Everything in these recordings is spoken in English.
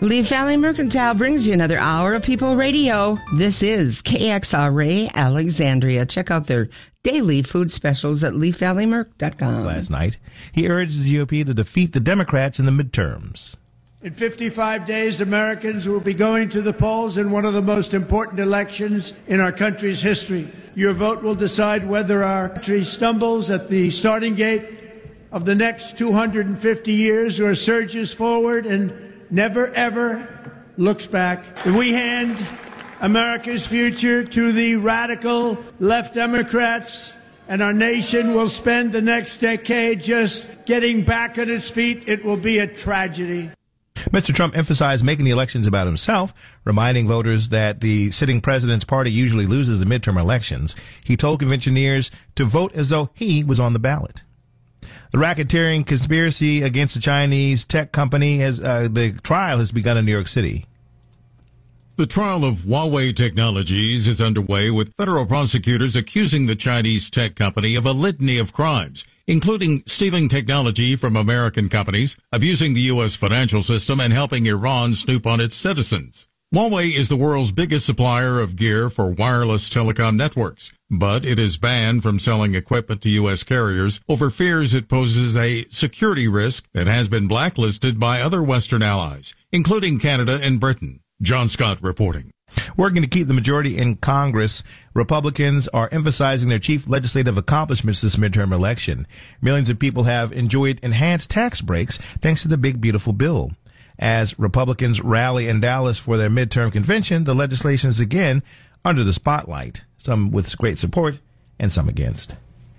Leaf Valley Mercantile brings you another hour of People Radio. This is KXRA Alexandria. Check out their daily food specials at leafvalleymerc.com. Last night, he urged the GOP to defeat the Democrats in the midterms. In 55 days, Americans will be going to the polls in one of the most important elections in our country's history. Your vote will decide whether our country stumbles at the starting gate of the next 250 years or surges forward and never, ever looks back. If we hand America's future to the radical left Democrats, and our nation will spend the next decade just getting back on its feet, it will be a tragedy. Mr. Trump emphasized making the elections about himself, reminding voters that the sitting president's party usually loses the midterm elections. He told conventioneers to vote as though he was on the ballot. The racketeering conspiracy against the Chinese tech company the trial has begun in New York City. The trial of Huawei Technologies is underway, with federal prosecutors accusing the Chinese tech company of a litany of crimes, including stealing technology from American companies, abusing the U.S. financial system, and helping Iran snoop on its citizens. Huawei is the world's biggest supplier of gear for wireless telecom networks, but it is banned from selling equipment to U.S. carriers over fears it poses a security risk that has been blacklisted by other Western allies, including Canada and Britain. John Scott reporting. Working to keep the majority in Congress, Republicans are emphasizing their chief legislative accomplishments this midterm election. Millions of people have enjoyed enhanced tax breaks thanks to the big, beautiful bill. As Republicans rally in Dallas for their midterm convention, the legislation is again under the spotlight, some with great support and some against.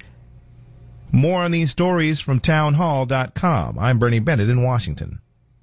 More on these stories from townhall.com. I'm Bernie Bennett in Washington.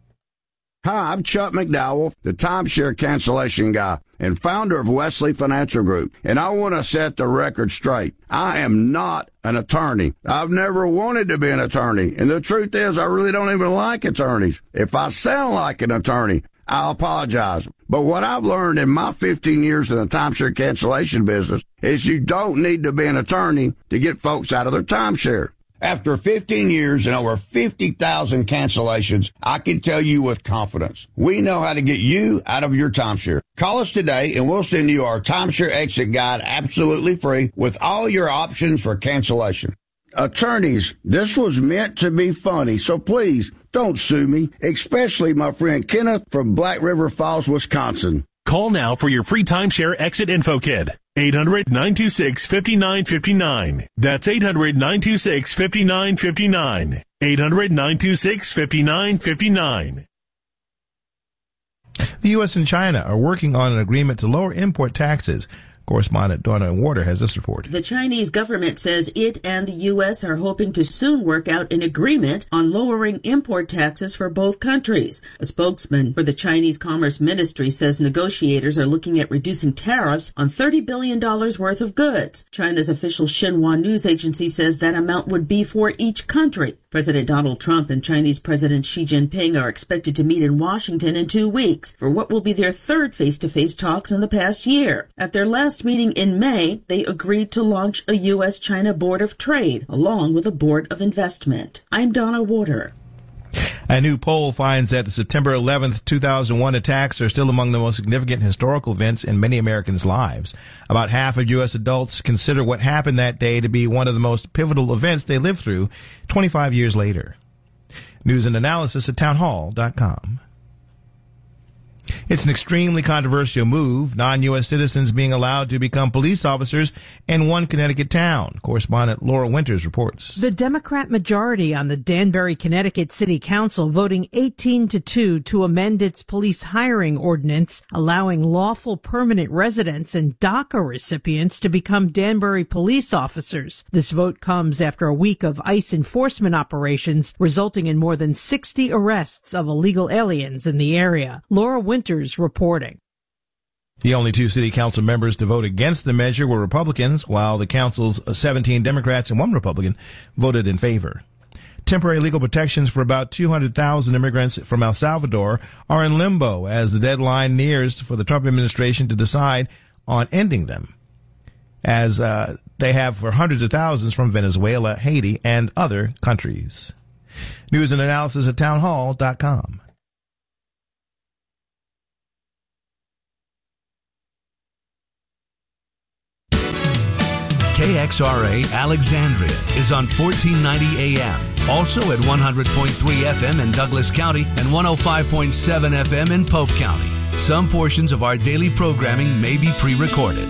Hi, I'm Chuck McDowell, the timeshare cancellation guy and founder of Wesley Financial Group, and I want to set the record straight. I am not an attorney. I've never wanted to be an attorney, and the truth is I really don't even like attorneys. If I sound like an attorney, I'll apologize. But what I've learned in my 15 years in the timeshare cancellation business is you don't need to be an attorney to get folks out of their timeshare. After 15 years and over 50,000 cancellations, I can tell you with confidence, we know how to get you out of your timeshare. Call us today and we'll send you our timeshare exit guide absolutely free with all your options for cancellation. Attorneys, this was meant to be funny, so please don't sue me, especially my friend Kenneth from Black River Falls, Wisconsin. Call now for your free timeshare exit info kit. 800-926-5959. That's 800-926-5959. 800-926-5959. The U.S. and China are working on an agreement to lower import taxes. Correspondent Donna Warder has this report. The Chinese government says it and the U.S. are hoping to soon work out an agreement on lowering import taxes for both countries. A spokesman for the Chinese Commerce Ministry says negotiators are looking at reducing tariffs on $30 billion worth of goods. China's official Xinhua news agency says that amount would be for each country. President Donald Trump and Chinese President Xi Jinping are expected to meet in Washington in 2 weeks for what will be their third face-to-face talks in the past year. At their last meeting in May, they agreed to launch a U.S.-China Board of Trade, along with a Board of Investment. I'm Donna Warder. A new poll finds that the September 11th, 2001 attacks are still among the most significant historical events in many Americans' lives. About half of U.S. adults consider what happened that day to be one of the most pivotal events they lived through 25 years later. News and analysis at townhall.com. It's an extremely controversial move, non-U.S. citizens being allowed to become police officers in one Connecticut town. Correspondent Laura Winters reports. The Democrat majority on the Danbury, Connecticut City Council voting 18-2 to amend its police hiring ordinance, allowing lawful permanent residents and DACA recipients to become Danbury police officers. This vote comes after a week of ICE enforcement operations, resulting in more than 60 arrests of illegal aliens in the area. Laura Winters reporting. The only two city council members to vote against the measure were Republicans, while the council's 17 Democrats and one Republican voted in favor. Temporary legal protections for about 200,000 immigrants from El Salvador are in limbo as the deadline nears for the Trump administration to decide on ending them, as they have for hundreds of thousands from Venezuela, Haiti, and other countries. News and analysis at townhall.com. KXRA Alexandria is on 1490 AM. Also at 100.3 FM in Douglas County and 105.7 FM in Polk County. Some portions of our daily programming may be pre-recorded.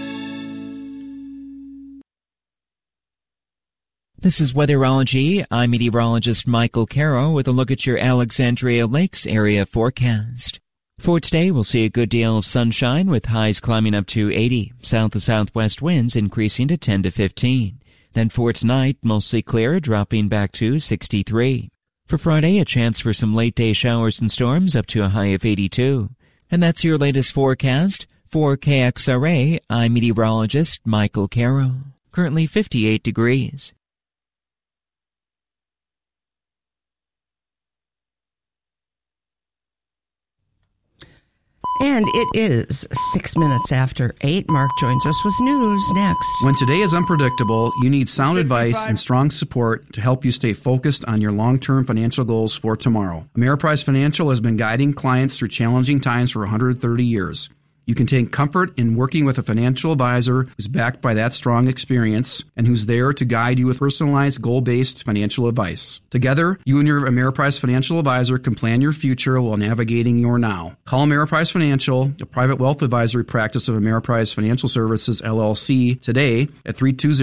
This is Weatherology. I'm meteorologist Michael Caro with a look at your Alexandria Lakes area forecast. For today, we'll see a good deal of sunshine with highs climbing up to 80, south to southwest winds increasing to 10 to 15. Then for tonight, mostly clear, dropping back to 63. For Friday, a chance for some late-day showers and storms up to a high of 82. And that's your latest forecast. For KXRA, I'm meteorologist Michael Caro. Currently 58 degrees. And it is 6 minutes after 8. Mark joins us with news next. When today is unpredictable, you need sound advice and strong support to help you stay focused on your long-term financial goals for tomorrow. Ameriprise Financial has been guiding clients through challenging times for 130 years. You can take comfort in working with a financial advisor who's backed by that strong experience and who's there to guide you with personalized, goal-based financial advice. Together, you and your Ameriprise Financial advisor can plan your future while navigating your now. Call Ameriprise Financial, a private wealth advisory practice of Ameriprise Financial Services, LLC, today at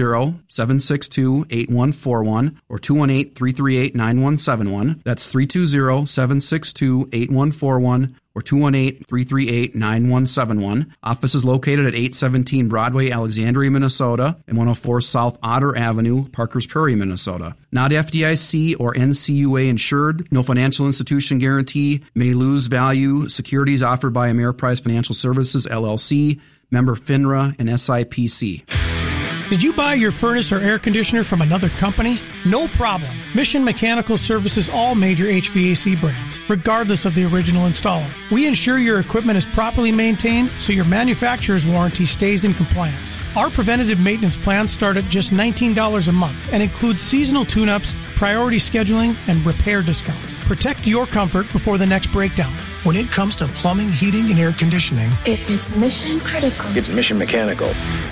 320-762-8141 or 218-338-9171. That's 320-762-8141. or 218-338-9171. Office is located at 817 Broadway, Alexandria, Minnesota, and 104 South Otter Avenue, Parkers Prairie, Minnesota. Not FDIC or NCUA insured. No financial institution guarantee. May lose value. Securities offered by Ameriprise Financial Services, LLC. Member FINRA and SIPC. Did you buy your furnace or air conditioner from another company? No problem. Mission Mechanical services all major HVAC brands, regardless of the original installer. We ensure your equipment is properly maintained so your manufacturer's warranty stays in compliance. Our preventative maintenance plans start at just $19 a month and include seasonal tune-ups, priority scheduling, and repair discounts. Protect your comfort before the next breakdown. When it comes to plumbing, heating, and air conditioning, if it's mission critical, it's Mission Mechanical.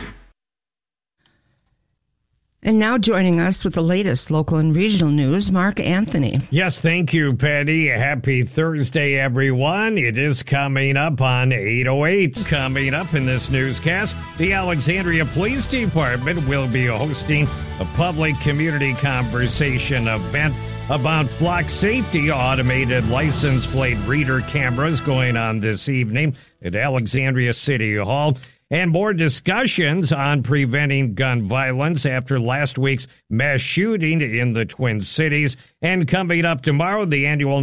And now joining us with the latest local and regional news, Mark Anthony. Yes, thank you, Patty. Happy Thursday, everyone. It is coming up on 8:08. Coming up in this newscast, the Alexandria Police Department will be hosting a public community conversation event about flock safety. Automated license plate reader cameras going on this evening at Alexandria City Hall. And more discussions on preventing gun violence after last week's mass shooting in the Twin Cities. And coming up tomorrow, the annual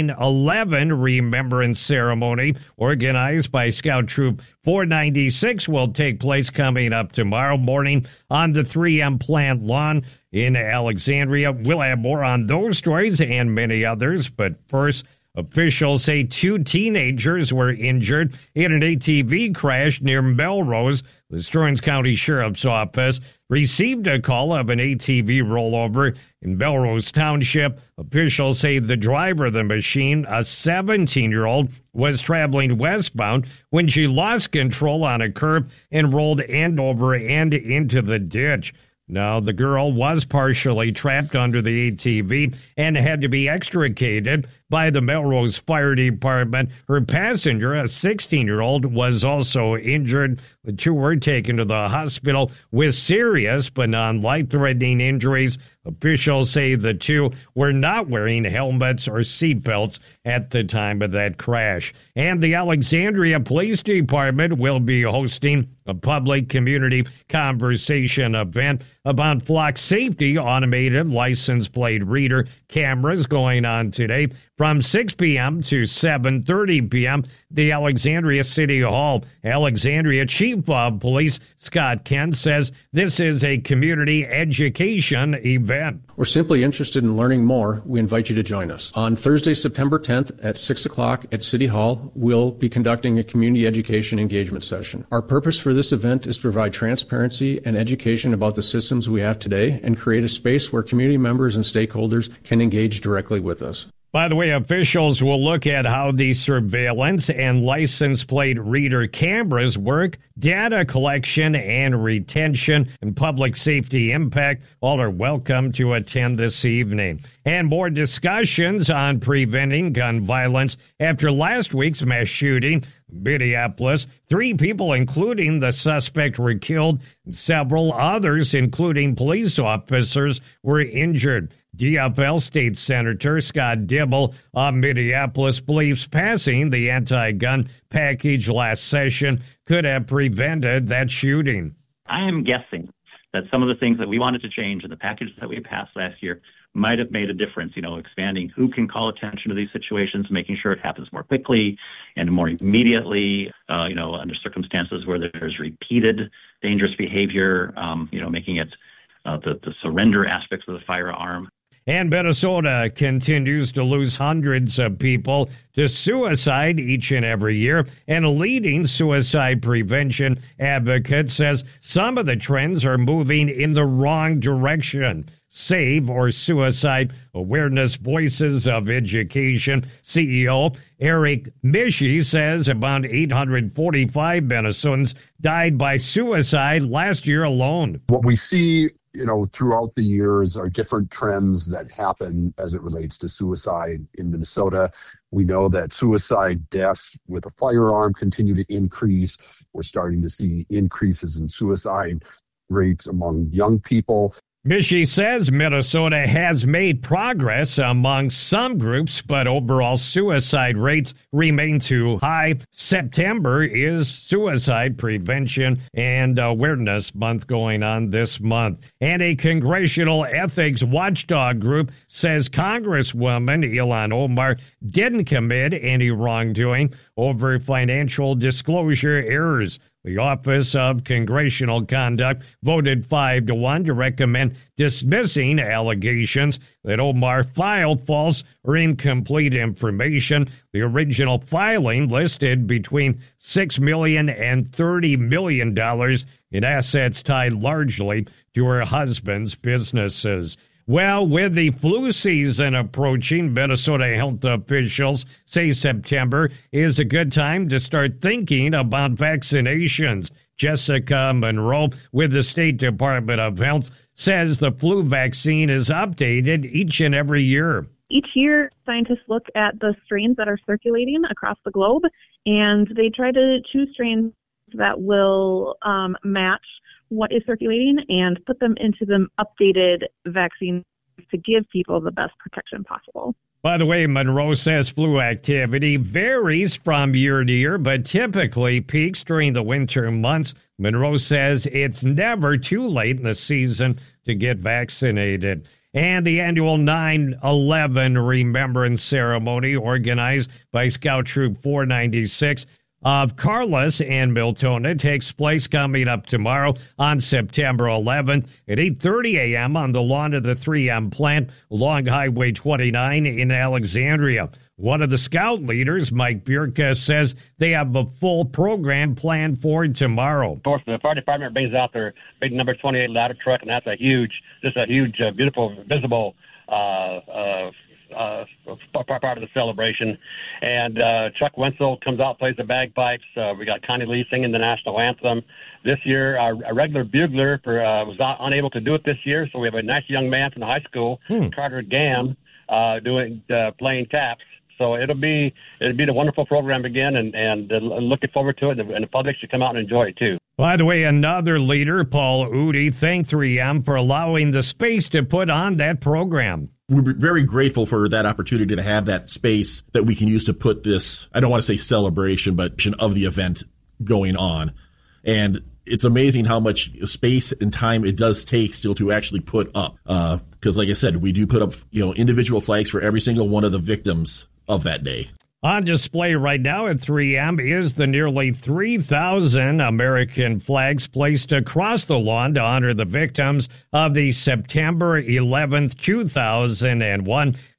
9/11 Remembrance Ceremony, organized by Scout Troop 496, will take place coming up tomorrow morning on the 3M plant lawn in Alexandria. We'll have more on those stories and many others, but first, officials say 2 teenagers were injured in an ATV crash near Melrose. The Stearns County Sheriff's Office received a call of an ATV rollover in Melrose Township. Officials say the driver of the machine, a 17-year-old, was traveling westbound when she lost control on a curb and rolled end over end into the ditch. Now, the girl was partially trapped under the ATV and had to be extricated by the Melrose Fire Department. Her passenger, a 16-year-old, was also injured. The 2 were taken to the hospital with serious but non-life-threatening injuries. Officials say the 2 were not wearing helmets or seatbelts at the time of that crash. And the Alexandria Police Department will be hosting a public community conversation event about flock safety. Automated license plate reader cameras going on today from 6 p.m. to 7:30 p.m. The Alexandria City Hall. Alexandria Chief of Police Scott Kent says this is a community education event. We're simply interested in learning more. We invite you to join us. On Thursday, September 10th at 6 o'clock at City Hall, we'll be conducting a community education engagement session. Our purpose for this event is to provide transparency and education about the systems we have today and create a space where community members and stakeholders can engage directly with us. By the way, officials will look at how the surveillance and license plate reader cameras work, data collection and retention, and public safety impact. All are welcome to attend this evening. And more discussions on preventing gun violence after last week's mass shooting in Minneapolis. 3 people, including the suspect, were killed, and several others, including police officers, were injured. DFL State Senator Scott Dibble of Minneapolis believes passing the anti-gun package last session could have prevented that shooting. I am guessing that some of the things that we wanted to change in the package that we passed last year might have made a difference, expanding who can call attention to these situations, making sure it happens more quickly and more immediately, under circumstances where there's repeated dangerous behavior, making it the surrender aspects of the firearm. And Minnesota continues to lose hundreds of people to suicide each and every year. And a leading suicide prevention advocate says some of the trends are moving in the wrong direction. SAVE, or Suicide Awareness Voices of Education CEO Eric Mishi, says about 845 Minnesotans died by suicide last year alone. What we see throughout the years are different trends that happen as it relates to suicide in Minnesota. We know that suicide deaths with a firearm continue to increase. We're starting to see increases in suicide rates among young people. Mishi says Minnesota has made progress among some groups, but overall suicide rates remain too high. September is Suicide Prevention and Awareness Month going on this month. And a congressional ethics watchdog group says Congresswoman Ilhan Omar didn't commit any wrongdoing over financial disclosure errors. The Office of Congressional Conduct voted 5-1 to recommend dismissing allegations that Omar filed false or incomplete information. The original filing listed between $6 million and $30 million in assets tied largely to her husband's businesses. Well, with the flu season approaching, Minnesota health officials say September is a good time to start thinking about vaccinations. Jessica Monroe with the State Department of Health says the flu vaccine is updated each and every year. Each year, scientists look at the strains that are circulating across the globe, and they try to choose strains that will match what is circulating and put them into the updated vaccine to give people the best protection possible. By the way, Monroe says flu activity varies from year to year, but typically peaks during the winter months. Monroe says it's never too late in the season to get vaccinated. And the annual 9/11 Remembrance Ceremony organized by Scout Troop 496 of Carlos and Miltona takes place coming up tomorrow on September 11th at 8:30 a.m. on the lawn of the 3M plant along Highway 29 in Alexandria. One of the scout leaders, Mike Bierka, says they have a full program planned for tomorrow. Of course, the fire department brings out their big number 28 ladder truck, and that's a huge, beautiful, visible part of the celebration. And Chuck Wenzel comes out, plays the bagpipes. We got Connie Lee singing the national anthem. This year, our regular bugler was unable to do it this year, so we have a nice young man from the high school, Carter Gam, playing taps. So it'll be a wonderful program again, and looking forward to it, and the public should come out and enjoy it too. By the way, another leader, Paul Udi, thanked 3M for allowing the space to put on that program. We're very grateful for that opportunity to have that space that we can use to put this, I don't want to say celebration, but of the event going on. And it's amazing how much space and time it does take still to actually put up. Because like I said, we do put up, individual flags for every single one of the victims of that day. On display right now at 3M is the nearly 3,000 American flags placed across the lawn to honor the victims of the September 11th, 2001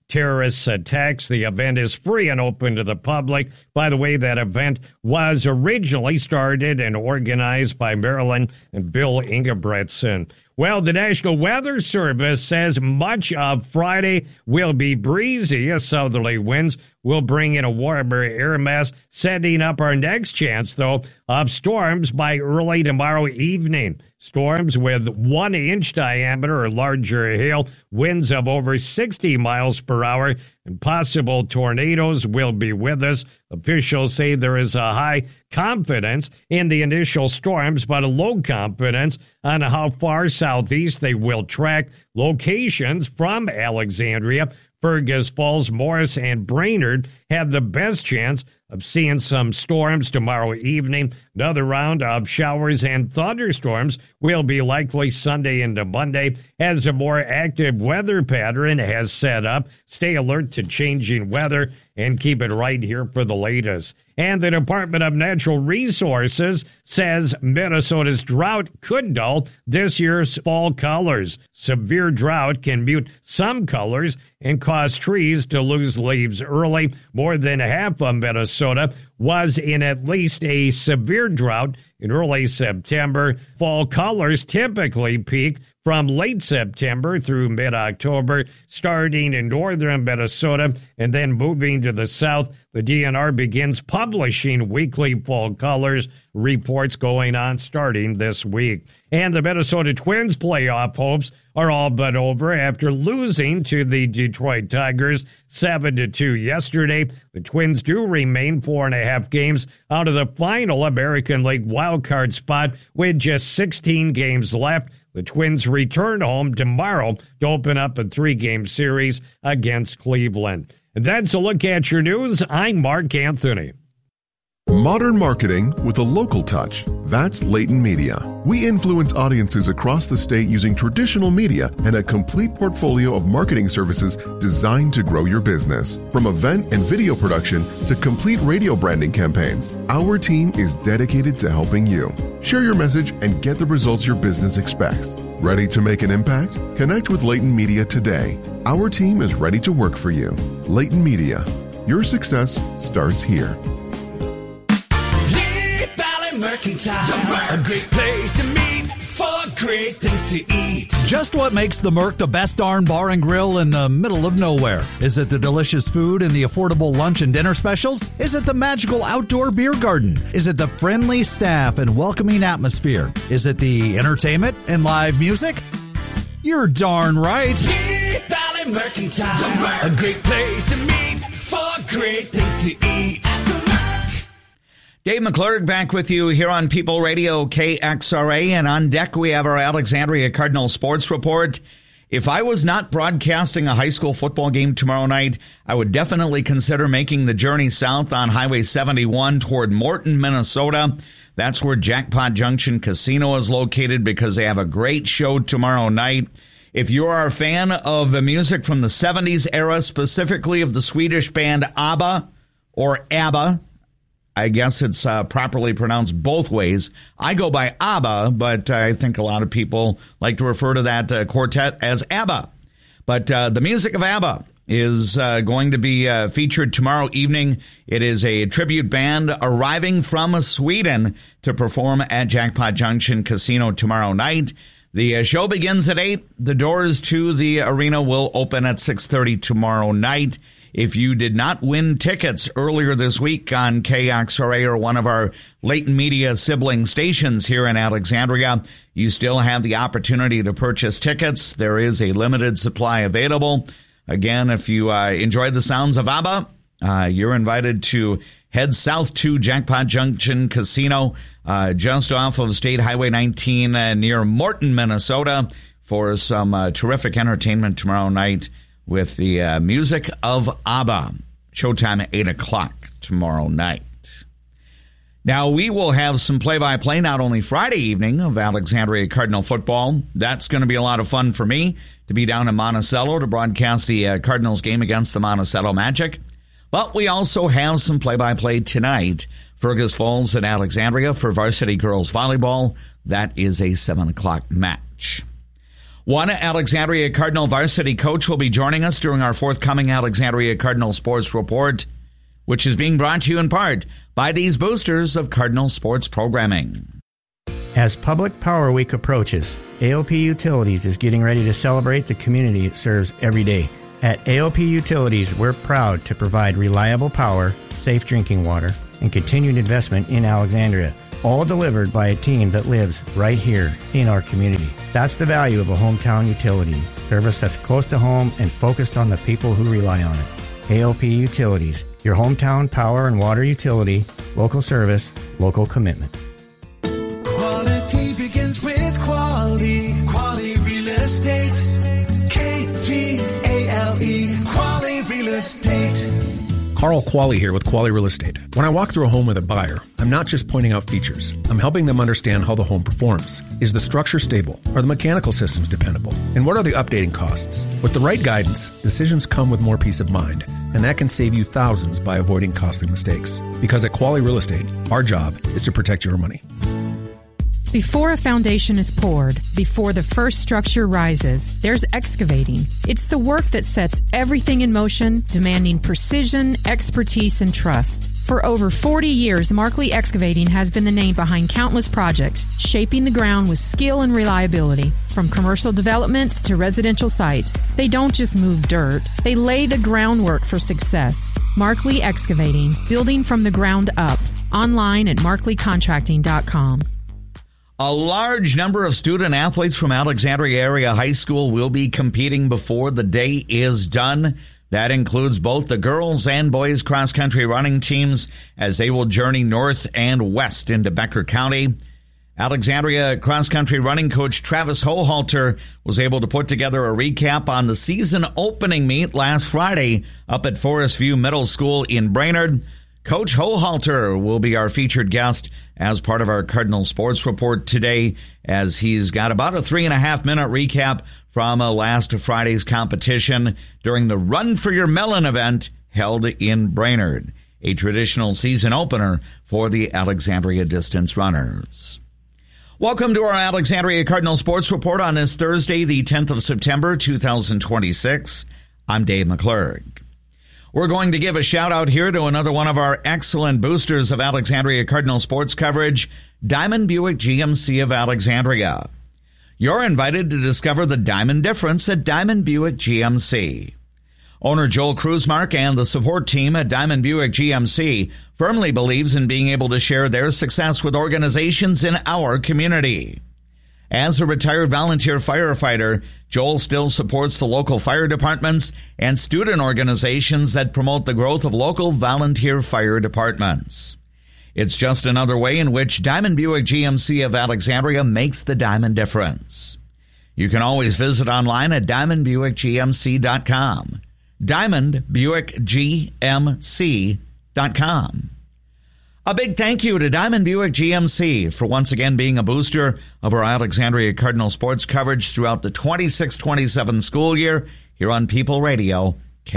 terrorist attacks. The event is free and open to the public. By the way, that event was originally started and organized by Marilyn and Bill Ingebretson. Well, the National Weather Service says much of Friday will be breezy as southerly winds will bring in a warmer air mass, setting up our next chance, though, of storms by early tomorrow evening. Storms with 1 inch diameter or larger hail, winds of over 60 miles per hour, and possible tornadoes will be with us. Officials say there is a high confidence in the initial storms, but a low confidence on how far southeast they will track. Locations from Alexandria, Fergus Falls, Morris, and Brainerd have the best chance of seeing some storms tomorrow evening. Another round of showers and thunderstorms will be likely Sunday into Monday as a more active weather pattern has set up. Stay alert to changing weather and keep it right here for the latest. And the Department of Natural Resources says Minnesota's drought could dull this year's fall colors. Severe drought can mute some colors and cause trees to lose leaves early. More than half of Minnesota was in at least a severe drought in early September. Fall colors typically peak from late September through mid-October, starting in northern Minnesota and then moving to the south. The DNR begins publishing weekly fall colors reports going on starting this week. And the Minnesota Twins playoff hopes are all but over after losing to the Detroit Tigers 7-2 yesterday. The Twins do remain 4.5 games out of the final American League wildcard spot with just 16 games left. The Twins return home tomorrow to open up a 3-game series against Cleveland. And that's a look at your news. I'm Mark Anthony. Modern marketing with a local touch. That's Leighton Media. We influence audiences across the state using traditional media and a complete portfolio of marketing services designed to grow your business. From event and video production to complete radio branding campaigns, our team is dedicated to helping you. Share your message and get the results your business expects. Ready to make an impact? Connect with Leighton Media today. Our team is ready to work for you. Leighton Media. Your success starts here. Mercantile, a great place to meet for great things to eat. Just what makes the Merc the best darn bar and grill in the middle of nowhere? Is it the delicious food and the affordable lunch and dinner specials? Is it the magical outdoor beer garden? Is it the friendly staff and welcoming atmosphere? Is it the entertainment and live music? You're darn right. Deep Valley Mercantile, a great place to meet for great things to eat. Dave McClurg back with you here on People Radio KXRA, and on deck we have our Alexandria Cardinal Sports Report. If I was not broadcasting a high school football game tomorrow night, I would definitely consider making the journey south on Highway 71 toward Morton, Minnesota. That's where Jackpot Junction Casino is located because they have a great show tomorrow night. If you are a fan of the music from the 70s era, specifically of the Swedish band ABBA, or ABBA, I guess it's properly pronounced both ways. I go by ABBA, but I think a lot of people like to refer to that quartet as ABBA. But the music of ABBA is going to be featured tomorrow evening. It is a tribute band arriving from Sweden to perform at Jackpot Junction Casino tomorrow night. The show begins at 8. The doors to the arena will open at 6:30 tomorrow night. If you did not win tickets earlier this week on KXRA or one of our Leighton Media sibling stations here in Alexandria, you still have the opportunity to purchase tickets. There is a limited supply available. Again, if you enjoyed the sounds of ABBA, you're invited to head south to Jackpot Junction Casino, just off of State Highway 19 near Morton, Minnesota, for some terrific entertainment tomorrow night with the music of ABBA. Showtime at 8 o'clock tomorrow night. Now, we will have some play-by-play not only Friday evening of Alexandria Cardinal football. That's going to be a lot of fun for me to be down in Monticello to broadcast the Cardinals game against the Monticello Magic. But we also have some play-by-play tonight. Fergus Falls and Alexandria for varsity girls volleyball. That is a 7 o'clock match. One Alexandria Cardinal varsity coach will be joining us during our forthcoming Alexandria Cardinal Sports Report, which is being brought to you in part by these boosters of Cardinal sports programming. As Public Power Week approaches, AOP Utilities is getting ready to celebrate the community it serves every day. At AOP Utilities, we're proud to provide reliable power, safe drinking water, and continued investment in Alexandria, all delivered by a team that lives right here in our community. That's the value of a hometown utility, service that's close to home and focused on the people who rely on it. AOP Utilities, your hometown power and water utility, local service, local commitment. Quality begins with quality. Quality Real Estate. KVALE. Quality Real Estate. Carl Qualley here with Qualley Real Estate. When I walk through a home with a buyer, I'm not just pointing out features. I'm helping them understand how the home performs. Is the structure stable? Are the mechanical systems dependable? And what are the updating costs? With the right guidance, decisions come with more peace of mind, and that can save you thousands by avoiding costly mistakes. Because at Qualley Real Estate, our job is to protect your money. Before a foundation is poured, before the first structure rises, there's excavating. It's the work that sets everything in motion, demanding precision, expertise, and trust. For over 40 years, Markley Excavating has been the name behind countless projects, shaping the ground with skill and reliability. From commercial developments to residential sites, they don't just move dirt, they lay the groundwork for success. Markley Excavating, building from the ground up. Online at markleycontracting.com. A large number of student athletes from Alexandria Area High School will be competing before the day is done. That includes both the girls and boys cross-country running teams as they will journey north and west into Becker County. Alexandria cross-country running coach Travis Hohalter was able to put together a recap on the season opening meet last Friday up at Forest View Middle School in Brainerd. Coach Hohalter will be our featured guest as part of our Cardinal Sports Report today, as he's got about a 3.5-minute recap from last Friday's competition during the Run for Your Melon event held in Brainerd, a traditional season opener for the Alexandria distance runners. Welcome to our Alexandria Cardinal Sports Report on this Thursday, the 10th of September, 2026. I'm Dave McClurg. We're going to give a shout out here to another one of our excellent boosters of Alexandria Cardinal sports coverage, Diamond Buick GMC of Alexandria. You're invited to discover the diamond difference at Diamond Buick GMC. Owner Joel Kruzmark and the support team at Diamond Buick GMC firmly believes in being able to share their success with organizations in our community. As a retired volunteer firefighter, Joel still supports the local fire departments and student organizations that promote the growth of local volunteer fire departments. It's just another way in which Diamond Buick GMC of Alexandria makes the diamond difference. You can always visit online at diamondbuickgmc.com. diamondbuickgmc.com. A big thank you to Diamond Buick GMC for once again being a booster of our Alexandria Cardinal sports coverage throughout the 26-27 school year here on People Radio,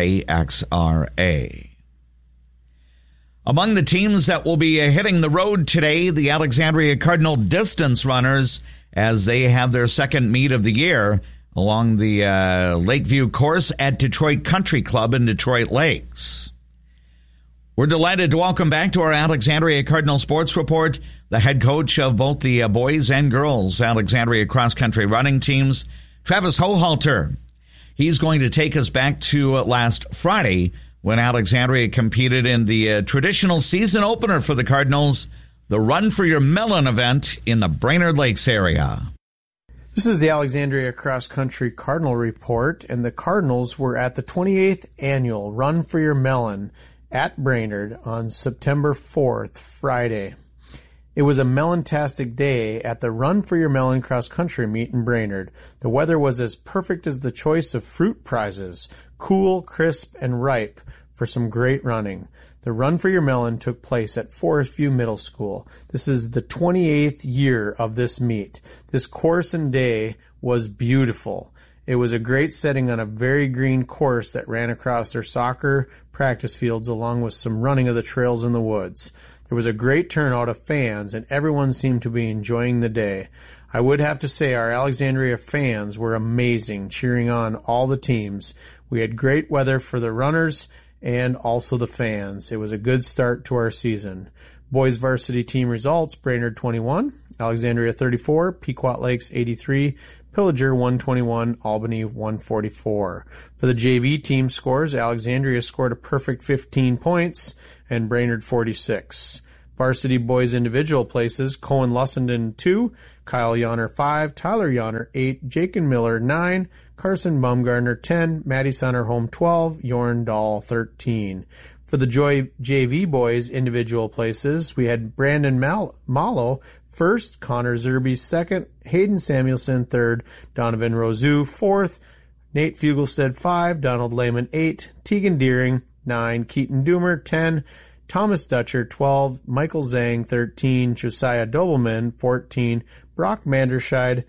KXRA. Among the teams that will be hitting the road today, the Alexandria Cardinal distance runners, as they have their second meet of the year along the Lakeview course at Detroit Country Club in Detroit Lakes. We're delighted to welcome back to our Alexandria Cardinal Sports Report the head coach of both the boys and girls Alexandria cross-country running teams, Travis Hohalter. He's going to take us back to last Friday when Alexandria competed in the traditional season opener for the Cardinals, the Run for Your Melon event in the Brainerd Lakes area. This is the Alexandria Cross Country Cardinal Report, and the Cardinals were at the 28th annual Run for Your Melon at Brainerd on September 4th, Friday. It was a melon-tastic day at the Run for Your Melon cross-country meet in Brainerd. The weather was as perfect as the choice of fruit prizes, cool, crisp, and ripe for some great running. The Run for Your Melon took place at Forest View Middle School. This is the 28th year of this meet. This course and day was beautiful. It was a great setting on a very green course that ran across their soccer practice fields along with some running of the trails in the woods. There was a great turnout of fans and everyone seemed to be enjoying the day. I would have to say our Alexandria fans were amazing, cheering on all the teams. We had great weather for the runners and also the fans. It was a good start to our season. Boys varsity team results: Brainerd 21, Alexandria 34, Pequot Lakes 83, Pillager 121, Albany 144. For the JV team scores, Alexandria scored a perfect 15 points and Brainerd 46. Varsity boys individual places: Cohen Lussenden 2, Kyle Yonner 5, Tyler Yonner 8, Jacob Miller 9, Carson Baumgartner 10, Maddie Sonnerholm 12, Jorn Dahl 13. For the JV boys individual places, we had Brandon Malo first, Connor Zerby second, Hayden Samuelson third, Donovan Rosu fourth, Nate Fugelstead 5, Donald Lehman 8, Tegan Deering 9, Keaton Doomer 10, Thomas Dutcher 12, Michael Zhang 13, Josiah Dobelman 14, Brock Manderscheid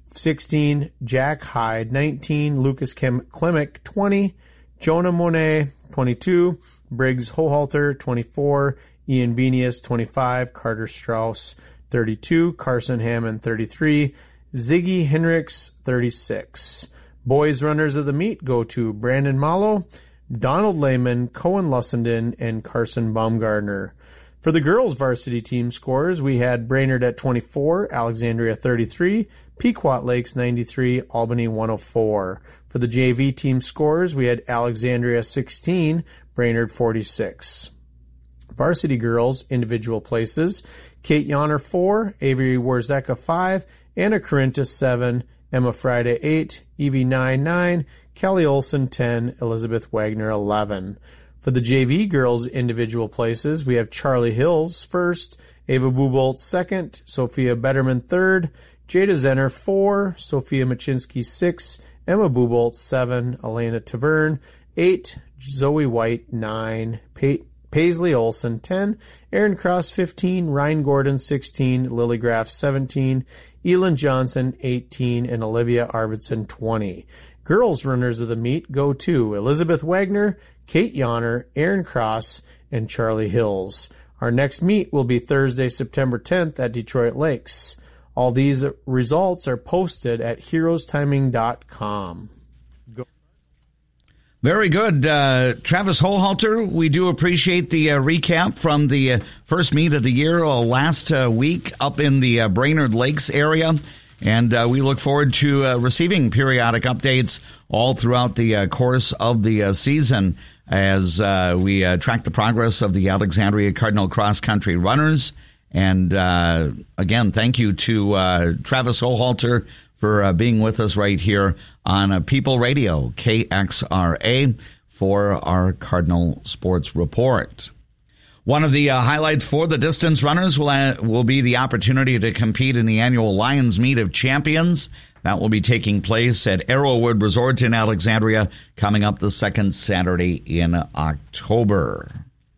16, Jack Hyde 19, Lucas Klemick 20, Jonah Monet 22, Briggs Hohalter 24, Ian Benius 25, Carter Strauss 32, Carson Hammond 33, Ziggy Henricks 36. Boys runners of the meet go to Brandon Malo, Donald Lehman, Cohen Lussenden, and Carson Baumgartner. For the girls varsity team scores, we had Brainerd at 24, Alexandria 33, Pequot Lakes 93, Albany 104. For the JV team scores, we had Alexandria 16, Brainerd 46. Varsity girls individual places: Kate Yonner 4, Avery Warzeka 5, Anna Corintis 7, Emma Friday 8, Evie 9, Kelly Olson 10, Elizabeth Wagner 11. For the JV girls individual places, we have Charlie Hills first, Ava Bubolt second, Sophia Betterman third, Jada Zenner 4, Sophia Machinsky 6, Emma Bubolt 7, Elena Taverne 8, Zoe White 9, Paisley Olson 10, Aaron Cross 15, Ryan Gordon 16, Lily Graff 17, Elin Johnson 18, and Olivia Arvidsson 20. Girls runners of the meet go to Elizabeth Wagner, Kate Yonner, Aaron Cross, and Charlie Hills. Our next meet will be Thursday, September 10th at Detroit Lakes. All these results are posted at heroestiming.com. Very good. Travis Hohalter, we do appreciate the recap from the first meet of the year last week up in the Brainerd Lakes area. And we look forward to receiving periodic updates all throughout the course of the season as we track the progress of the Alexandria Cardinal Cross Country Runners. And again, thank you to Travis Hohalter for being with us right here on People Radio, KXRA, for our Cardinal Sports Report. One of the highlights for the distance runners will be the opportunity to compete in the annual Lions Meet of Champions. That will be taking place at Arrowwood Resort in Alexandria coming up the second Saturday in October.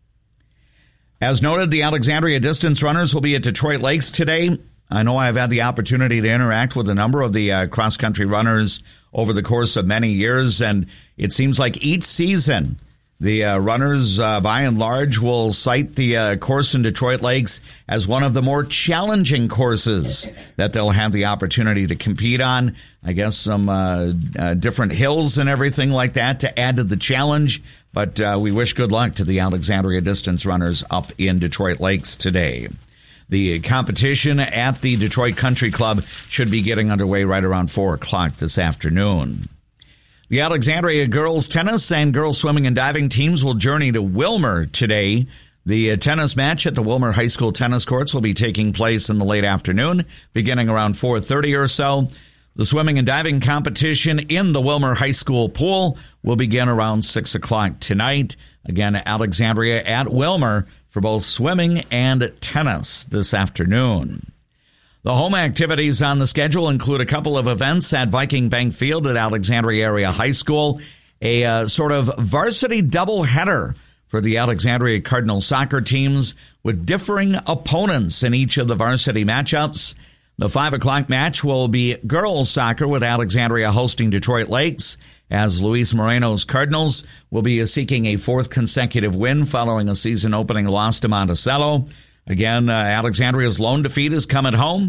As noted, the Alexandria distance runners will be at Detroit Lakes today. I know I've had the opportunity to interact with a number of the cross-country runners over the course of many years, and it seems like each season the runners, by and large, will cite the course in Detroit Lakes as one of the more challenging courses that they'll have the opportunity to compete on. I guess some different hills and everything like that to add to the challenge. But we wish good luck to the Alexandria distance runners up in Detroit Lakes today. The competition at the Detroit Country Club should be getting underway right around 4 o'clock this afternoon. The Alexandria girls tennis and girls swimming and diving teams will journey to Wilmer today. The tennis match at the Wilmer High School tennis courts will be taking place in the late afternoon, beginning around 4:30 or so. The swimming and diving competition in the Wilmer High School pool will begin around 6 o'clock tonight. Again, Alexandria at Wilmer for both swimming and tennis this afternoon. The home activities on the schedule include a couple of events at Viking Bank Field at Alexandria Area High School, a sort of varsity doubleheader for the Alexandria Cardinal soccer teams with differing opponents in each of the varsity matchups. The 5 o'clock match will be girls soccer with Alexandria hosting Detroit Lakes, as Luis Moreno's Cardinals will be seeking a 4th consecutive win following a season-opening loss to Monticello. Again, Alexandria's lone defeat has come at home.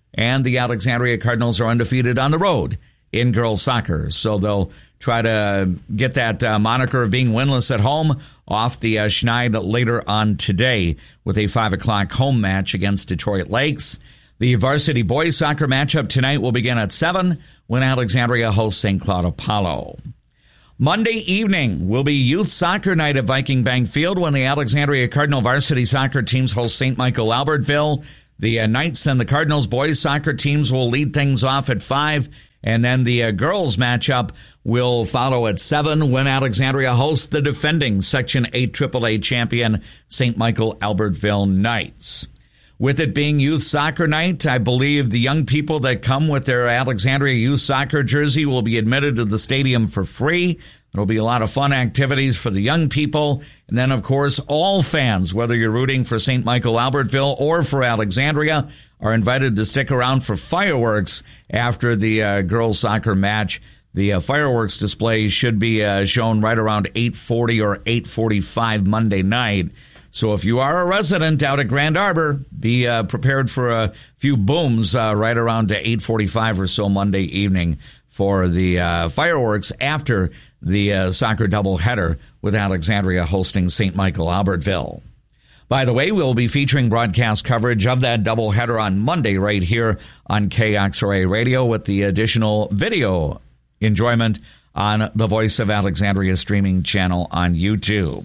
and the Alexandria Cardinals are undefeated on the road in girls soccer. So they'll try to get that moniker of being winless at home off the schneid later on today with a 5 o'clock home match against Detroit Lakes. The varsity boys soccer matchup tonight will begin at 7 when Alexandria hosts St. Cloud Apollo. Monday evening will be youth soccer night at Viking Bank Field when the Alexandria Cardinal varsity soccer teams host St. Michael Albertville. The Knights and the Cardinals boys soccer teams will lead things off at 5, and then the girls matchup will follow at 7 when Alexandria hosts the defending Section 8 AAA champion St. Michael Albertville Knights. With it being youth soccer night, I believe the young people that come with their Alexandria youth soccer jersey will be admitted to the stadium for free. There will be a lot of fun activities for the young people. And then, of course, all fans, whether you're rooting for St. Michael Albertville or for Alexandria, are invited to stick around for fireworks after the girls soccer match. The fireworks display should be shown right around 8:40 or 8:45 Monday night. So if you are a resident out at Grand Arbor, be prepared for a few booms right around 8:45 or so Monday evening for the fireworks after the soccer doubleheader with Alexandria hosting St. Michael Albertville. By the way, we'll be featuring broadcast coverage of that doubleheader on Monday right here on KXRA Radio with the additional video enjoyment on the Voice of Alexandria streaming channel on YouTube.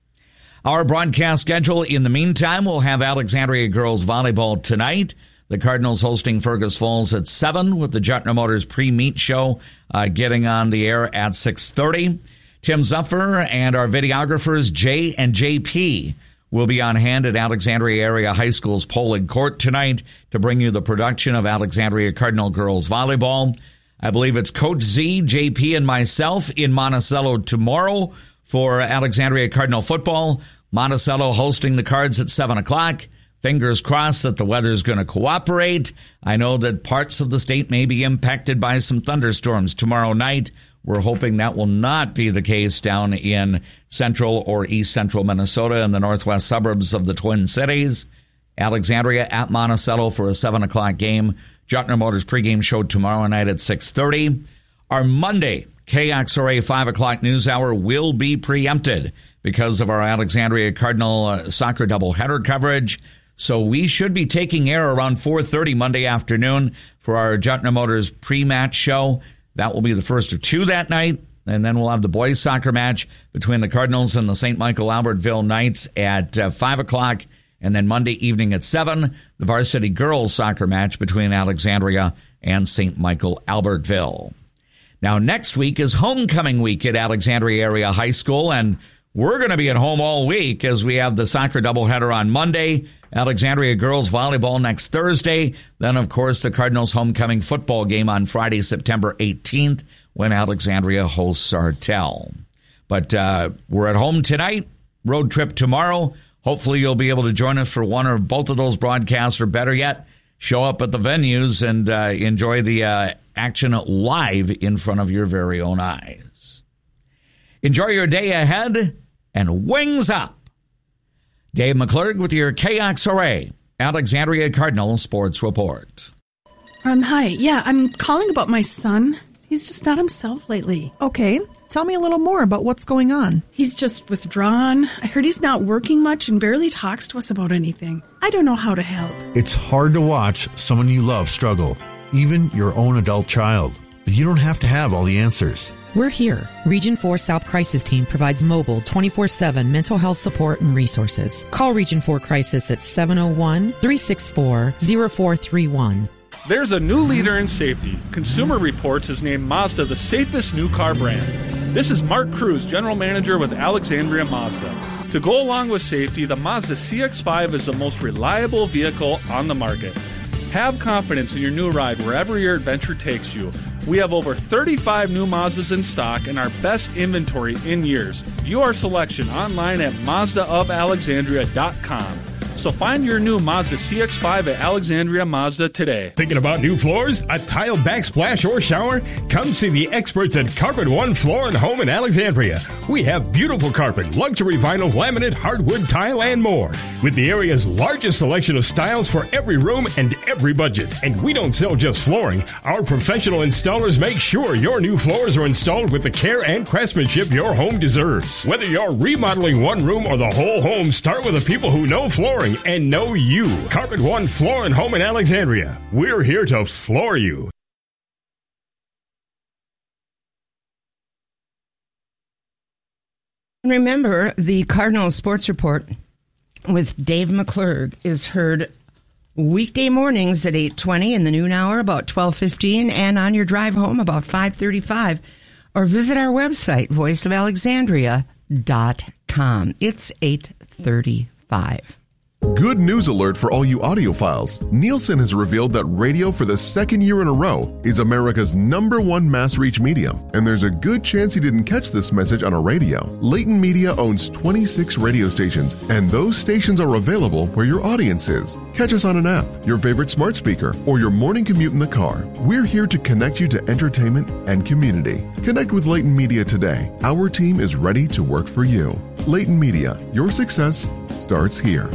Our broadcast schedule in the meantime will have Alexandria girls volleyball tonight. The Cardinals hosting Fergus Falls at 7 with the Jutner Motors pre-meet show getting on the air at 6:30. Tim Zuffer and our videographers Jay and JP will be on hand at Alexandria Area High School's Poling Court tonight to bring you the production of Alexandria Cardinal girls volleyball. I believe it's Coach Z, JP, and myself in Monticello tomorrow for Alexandria Cardinal football. Monticello hosting the Cards at 7 o'clock. Fingers crossed that the weather's going to cooperate. I know that parts of the state may be impacted by some thunderstorms tomorrow night. We're hoping that will not be the case down in central or east central Minnesota and the northwest suburbs of the Twin Cities. Alexandria at Monticello for a 7 o'clock game. Jutner Motors pregame show tomorrow night at 6:30. Our Monday KXRA 5 o'clock news hour will be preempted because of our Alexandria Cardinal soccer doubleheader coverage. So we should be taking air around 4:30 Monday afternoon for our Jutner Motors pre-match show. That will be the first of 2 that night. And then we'll have the boys soccer match between the Cardinals and the St. Michael Albertville Knights at 5 o'clock. And then Monday evening at 7, the varsity girls soccer match between Alexandria and St. Michael Albertville. Now, next week is homecoming week at Alexandria Area High School, and we're going to be at home all week as we have the soccer doubleheader on Monday, Alexandria girls volleyball next Thursday, then, of course, the Cardinals homecoming football game on Friday, September 18th, when Alexandria hosts Sartell. But we're at home tonight, road trip tomorrow. Hopefully you'll be able to join us for one or both of those broadcasts, or better yet, show up at the venues and enjoy the action live in front of your very own eyes. Enjoy your day ahead, and wings up. Dave McClurg with your KXRA Alexandria Cardinal Sports Report. Hi. Yeah, I'm calling about my son. He's just not himself lately. Okay. Tell me a little more about what's going on. He's just withdrawn. I heard he's not working much and barely talks to us about anything. I don't know how to help. It's hard to watch someone you love struggle, even your own adult child. But you don't have to have all the answers. We're here. Region 4 South Crisis Team provides mobile 24/7 mental health support and resources. Call Region 4 Crisis at 701-364-0431. There's a new leader in safety. Consumer Reports has named Mazda the safest new car brand. This is Mark Cruz, General Manager with Alexandria Mazda. To go along with safety, the Mazda CX-5 is the most reliable vehicle on the market. Have confidence in your new ride wherever your adventure takes you. We have over 35 new Mazdas in stock and our best inventory in years. View our selection online at MazdaofAlexandria.com. So find your new Mazda CX-5 at Alexandria Mazda today. Thinking about new floors, a tiled backsplash or shower? Come see the experts at Carpet One Floor and Home in Alexandria. We have beautiful carpet, luxury vinyl, laminate, hardwood, tile, and more. with the area's largest selection of styles for every room and every budget. And we don't sell just flooring. Our professional installers make sure your new floors are installed with the care and craftsmanship your home deserves. Whether you're remodeling one room or the whole home, start with the people who know flooring and know you. Carpet One Floor and Home in Alexandria. We're here to floor you. Remember, the Cardinal Sports Report with Dave McClurg is heard weekday mornings at 8:20, in the noon hour about 12:15, and on your drive home about 5:35. Or visit our website, voiceofalexandria.com. It's 8:35. Good news alert for all you audiophiles. Nielsen has revealed that radio for the second year in a row is America's #1 mass reach medium. And there's a good chance you didn't catch this message on a radio. Leighton Media owns 26 radio stations, and those stations are available where your audience is. Catch us on an app, your favorite smart speaker, or your morning commute in the car. We're here to connect you to entertainment and community. Connect with Leighton Media today. Our team is ready to work for you. Leighton Media, your success starts here.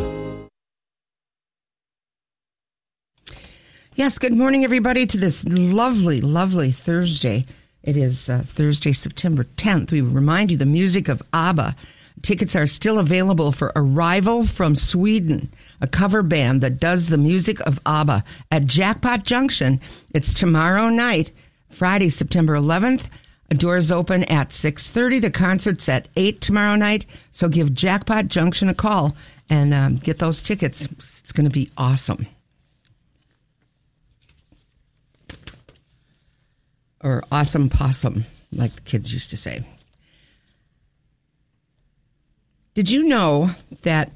Yes, good morning, everybody, to this lovely, lovely Thursday. It is Thursday, September 10th. We remind you the music of ABBA. Tickets are still available for Arrival from Sweden, a cover band that does the music of ABBA at Jackpot Junction. It's tomorrow night, Friday, September 11th. Doors open at 6:30. The concert's at 8 tomorrow night. So give Jackpot Junction a call and get those tickets. It's going to be awesome. Or awesome possum, like the kids used to say. Did you know that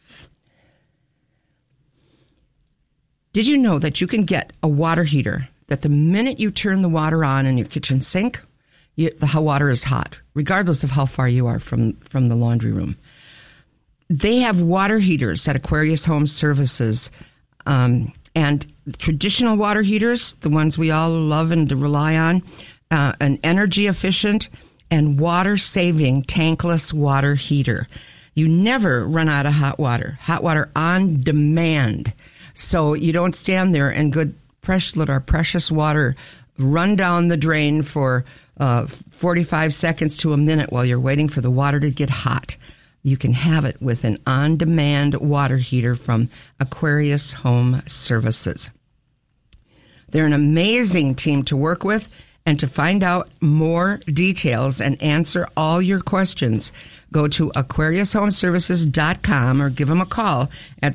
you can get a water heater that the minute you turn the water on in your kitchen sink, the water is hot, regardless of how far you are from the laundry room? They have water heaters at Aquarius Home Services, and traditional water heaters, the ones we all love and rely on, an energy efficient and water saving tankless water heater. You never run out of hot water on demand. So you don't stand there and let our precious water run down the drain for 45 seconds to a minute while you're waiting for the water to get hot. You can have it with an on-demand water heater from Aquarius Home Services. They're an amazing team to work with, and to find out more details and answer all your questions, go to AquariusHomeservices.com or give them a call at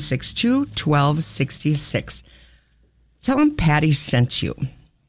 762-1266. Tell them Patty sent you.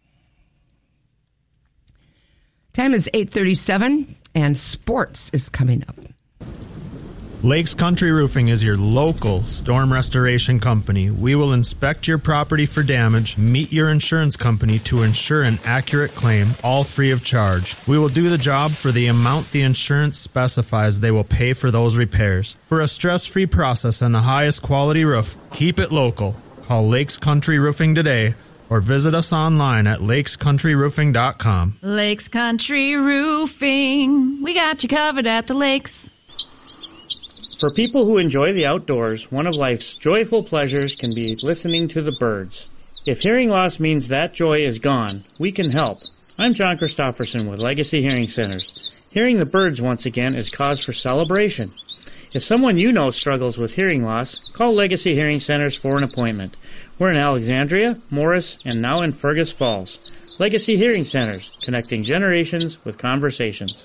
Time is 8:37, and sports is coming up. Lakes Country Roofing is your local storm restoration company. We will inspect your property for damage, meet your insurance company to ensure an accurate claim, all free of charge. We will do the job for the amount the insurance specifies they will pay for those repairs. For a stress-free process and the highest quality roof, keep it local. Call Lakes Country Roofing today or visit us online at lakescountryroofing.com. Lakes Country Roofing. We got you covered at the lakes. For people who enjoy the outdoors, one of life's joyful pleasures can be listening to the birds. If hearing loss means that joy is gone, we can help. I'm John Christofferson with Legacy Hearing Centers. Hearing the birds once again is cause for celebration. If someone you know struggles with hearing loss, call Legacy Hearing Centers for an appointment. We're in Alexandria, Morris, and now in Fergus Falls. Legacy Hearing Centers, connecting generations with conversations.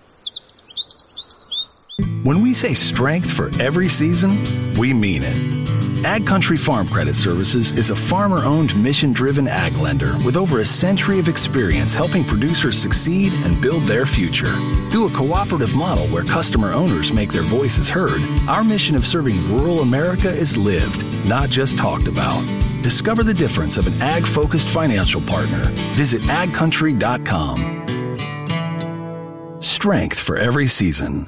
When we say strength for every season, we mean it. Ag Country Farm Credit Services is a farmer-owned, mission-driven ag lender with over a century of experience helping producers succeed and build their future. Through a cooperative model where customer owners make their voices heard, our mission of serving rural America is lived, not just talked about. Discover the difference of an ag-focused financial partner. Visit agcountry.com. Strength for every season.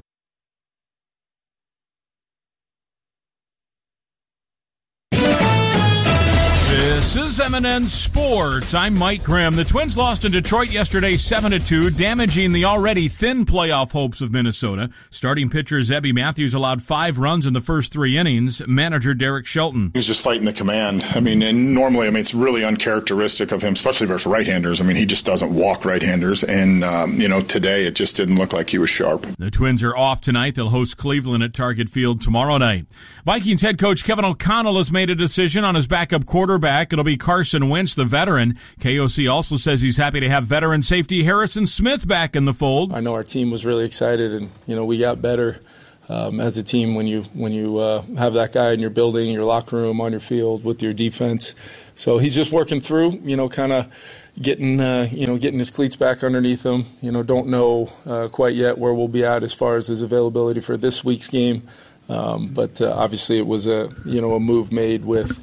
This This is M&N Sports. I'm Mike Grimm. The Twins lost in Detroit yesterday 7-2, damaging the already thin playoff hopes of Minnesota. Starting pitcher Zebby Matthews allowed 5 runs in the first 3 innings. Manager Derek Shelton. He's just fighting the command. And normally, it's really uncharacteristic of him, especially versus right-handers. He just doesn't walk right-handers. And, today it just didn't look like he was sharp. The Twins are off tonight. They'll host Cleveland at Target Field tomorrow night. Vikings head coach Kevin O'Connell has made a decision on his backup quarterback. It'll be Carson Wentz, the veteran. KOC also says he's happy to have veteran safety Harrison Smith back in the fold. I know our team was really excited, and we got better as a team when you have that guy in your building, your locker room, on your field with your defense. So he's just working through, kind of getting his cleats back underneath him. Don't know quite yet where we'll be at as far as his availability for this week's game. But obviously it was a move made with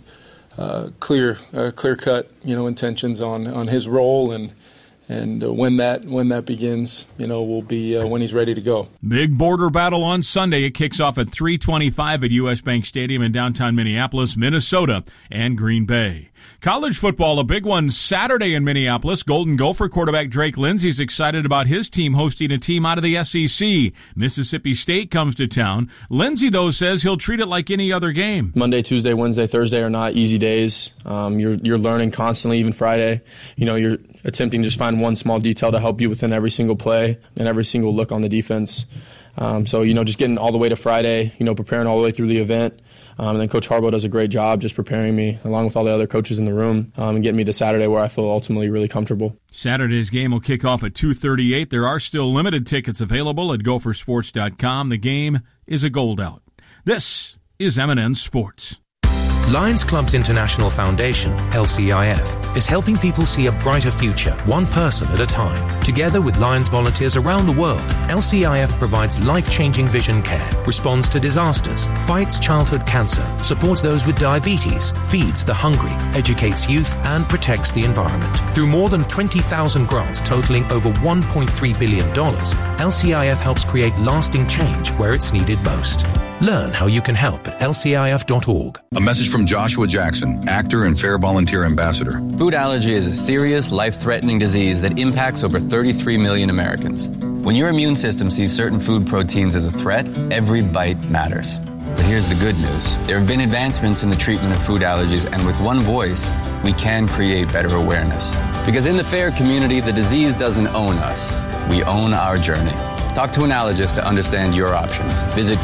clear cut intentions on his role, and when that begins, will be when he's ready to go. Big border battle on Sunday. It kicks off at 3:25 at U.S. Bank Stadium in downtown Minneapolis, Minnesota, and Green Bay. College football, a big one Saturday in Minneapolis. Golden Gopher quarterback Drake Lindsey's excited about his team hosting a team out of the SEC. Mississippi State comes to town. Lindsey, though, says he'll treat it like any other game. Monday, Tuesday, Wednesday, Thursday are not easy days. You're learning constantly, even Friday. You're attempting to just find one small detail to help you within every single play and every single look on the defense. So just getting all the way to Friday, preparing all the way through the event. And then Coach Harbaugh does a great job just preparing me, along with all the other coaches in the room, and getting me to Saturday where I feel ultimately really comfortable. Saturday's game will kick off at 2:38. There are still limited tickets available at gophersports.com. The game is a gold out. This is M&N Sports. Lions Clubs International Foundation, LCIF, is helping people see a brighter future, one person at a time. Together with Lions volunteers around the world, LCIF provides life-changing vision care, responds to disasters, fights childhood cancer, supports those with diabetes, feeds the hungry, educates youth, and protects the environment. Through more than 20,000 grants totaling over $1.3 billion, LCIF helps create lasting change where it's needed most. Learn how you can help at lcif.org. A message from Joshua Jackson, actor and Fair Volunteer Ambassador. Food allergy is a serious, life-threatening disease that impacts over 33 million Americans. When your immune system sees certain food proteins as a threat, every bite matters. But here's the good news. There have been advancements in the treatment of food allergies, and with one voice, we can create better awareness. Because in the FAIR community, the disease doesn't own us. We own our journey. Talk to an allergist to understand your options. Visit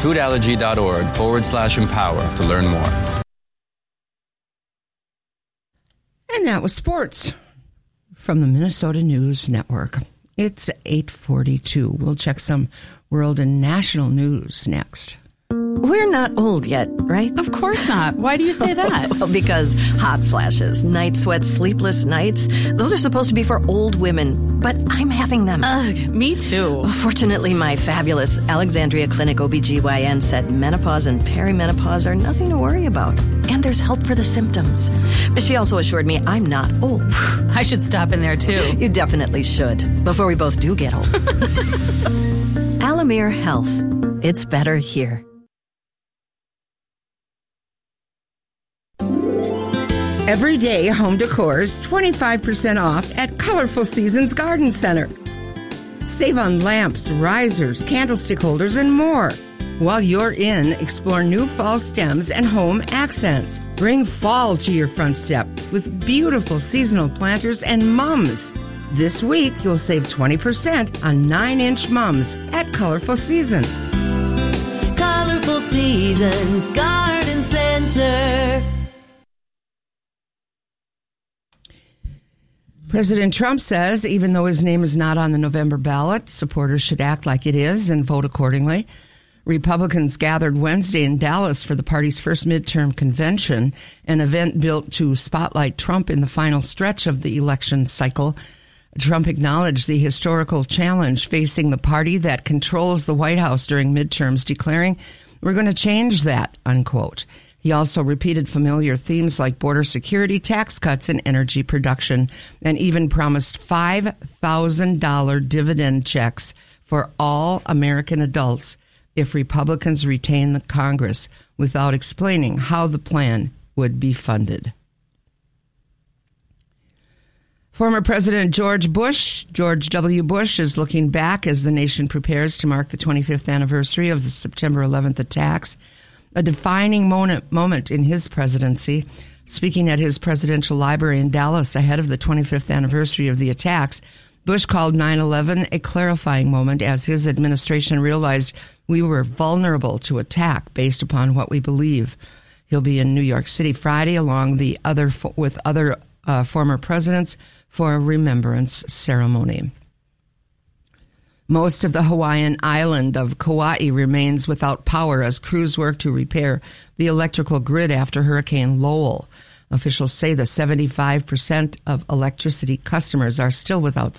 foodallergy.org/empower to learn more. And that was sports from the Minnesota News Network. It's 8:42. We'll check some world and national news next. We're not old yet, right? Of course not. Why do you say that? Well, because hot flashes, night sweats, sleepless nights, those are supposed to be for old women. But I'm having them. Ugh, me too. Fortunately, my fabulous Alexandria Clinic OBGYN said menopause and perimenopause are nothing to worry about. And there's help for the symptoms. She also assured me I'm not old. I should stop in there too. You definitely should, before we both do get old. Alamere Health. It's better here. Every day, home decor is 25% off at Colorful Seasons Garden Center. Save on lamps, risers, candlestick holders, and more. While you're in, explore new fall stems and home accents. Bring fall to your front step with beautiful seasonal planters and mums. This week, you'll save 20% on 9-inch mums at Colorful Seasons. Colorful Seasons Garden Center. President Trump says even though his name is not on the November ballot, supporters should act like it is and vote accordingly. Republicans gathered Wednesday in Dallas for the party's first midterm convention, an event built to spotlight Trump in the final stretch of the election cycle. Trump acknowledged the historical challenge facing the party that controls the White House during midterms, declaring, "We're going to change that," unquote. He also repeated familiar themes like border security, tax cuts, and energy production, and even promised $5,000 dividend checks for all American adults if Republicans retain the Congress, without explaining how the plan would be funded. Former President George W. Bush, is looking back as the nation prepares to mark the 25th anniversary of the September 11th attacks, a defining moment in his presidency. Speaking at his presidential library in Dallas ahead of the 25th anniversary of the attacks, Bush called 9/11 a clarifying moment as his administration realized we were vulnerable to attack based upon what we believe. He'll be in New York City Friday along with other former presidents for a remembrance ceremony. Most of the Hawaiian island of Kauai remains without power as crews work to repair the electrical grid after Hurricane Lowell. Officials say the 75% of electricity customers are still without